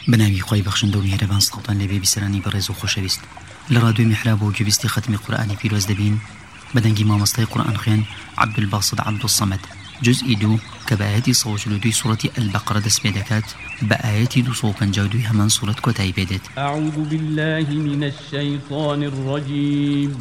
بناوی خوای بخشنده و میهرەبان سڵاوتان لێبێ بیسەرانی بەڕێز و خۆشەویست لە ڕادیۆی میحراب و گوێبیستی ختمی قورئانی پیرۆز دەبین بەدەنگی مامۆستای قورئان خوێن عەبدولباسط عەبدوڵسەمەد جزئی 2 کە بە ئاەتی 142 سوڕەتی ئەلبەقرە دەست پێ دەکات بە ئاەتی 252 هەمان سوڕەت کۆتایی پێدێت. أعوذ بالله من الشيطان الرجيم